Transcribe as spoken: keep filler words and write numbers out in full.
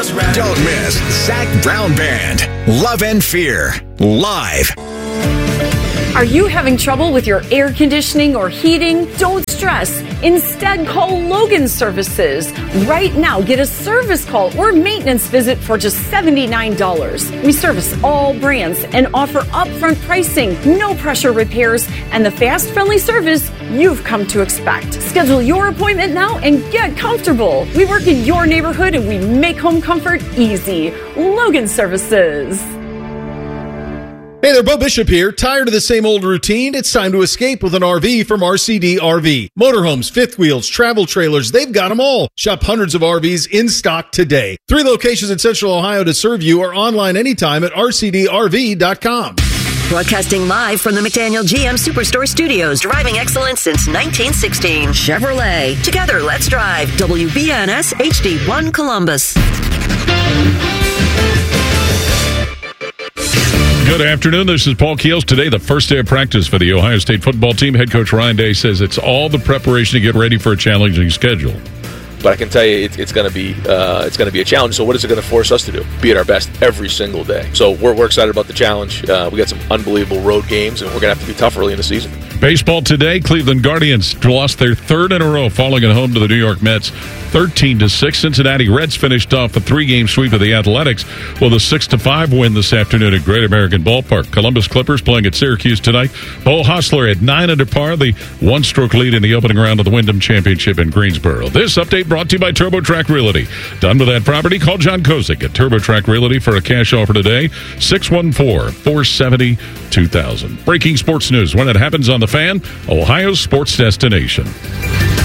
Don't miss Zach Brown Band, Love and Fear, live. Are you having trouble with your air conditioning or heating? Don't stress. Instead, call Logan Services. Right now, get a service call or maintenance visit for just seventy-nine dollars. We service all brands and offer upfront pricing, no pressure repairs, and the fast, friendly service you've come to expect. Schedule your appointment now and get comfortable. We work in your neighborhood and we make home comfort easy. Logan Services. Hey there, Bo Bishop here. Tired of the same old routine? It's time to escape with an R V from R C D R V. Motorhomes, fifth wheels, travel trailers, they've got them all. Shop hundreds of R Vs in stock today. Three locations in Central Ohio to serve you, or online anytime at R C D R V dot com. Broadcasting live from the McDaniel G M Superstore Studios. Driving excellence since nineteen sixteen. Chevrolet. Together, let's drive. W B N S H D one Columbus. Good afternoon. This is Paul Keels. Today, the first day of practice for the Ohio State football team. Head coach Ryan Day says it's all the preparation to get ready for a challenging schedule. But I can tell you, it, it's going to be uh, it's going to be a challenge. So, what is it going to force us to do? Be at our best every single day. So, we're we're excited about the challenge. Uh, we got some unbelievable road games, and we're going to have to be tough early in the season. Baseball today, Cleveland Guardians lost their third in a row, falling at home to the New York Mets, thirteen to six. Cincinnati Reds finished off a three-game sweep of the Athletics with a six to five win this afternoon at Great American Ballpark. Columbus Clippers playing at Syracuse tonight. Bo Hostler had nine under par, the one-stroke lead in the opening round of the Wyndham Championship in Greensboro. This update brought to you by TurboTrack Realty. Done with that property? Call John Kozik at TurboTrack Realty for a cash offer today, six one four, four seven zero, two thousand. Breaking sports news when it happens on The Fan, Ohio's sports destination.